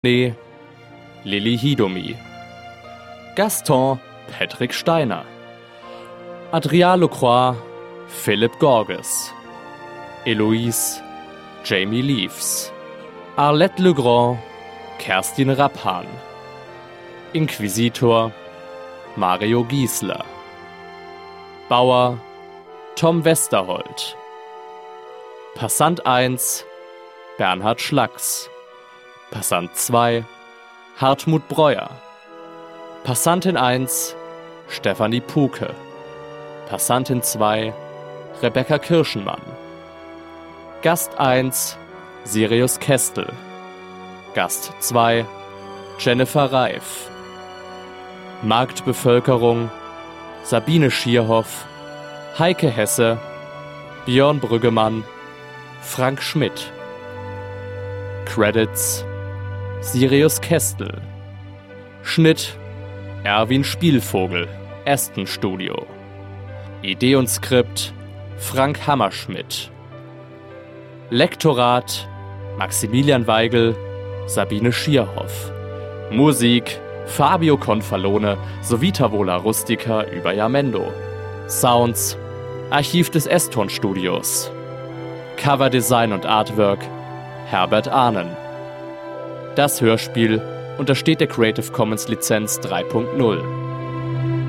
Nee, Lilly Hidomi. Gaston Patrick Steiner. Adrien Lecroix Philipp Gorges. Eloise Jamie Leaves. Arlette Legrand Kerstin Rappan. Inquisitor Mario Giesler. Bauer Tom Westerholt. Passant 1 Bernhard Schlacks. Passant 2 Hartmut Breuer. Passantin 1 Stefanie Puke. Passantin 2 Rebecca Kirschenmann. Gast 1 Sirius Kestel. Gast 2 Jennifer Reif. Marktbevölkerung Sabine Schierhoff, Heike Hesse, Björn Brüggemann, Frank Schmidt. Credits Sirius Kestel. Schnitt Erwin Spielvogel, Aston Studio. Idee und Skript Frank Hammerschmidt. Lektorat Maximilian Weigel, Sabine Schierhoff. Musik Fabio Confalone sowie Tavola Rustica über Jamendo. Sounds Archiv des S-Ton-Studios. Coverdesign und Artwork Herbert Ahnen. Das Hörspiel untersteht der Creative Commons Lizenz 3.0.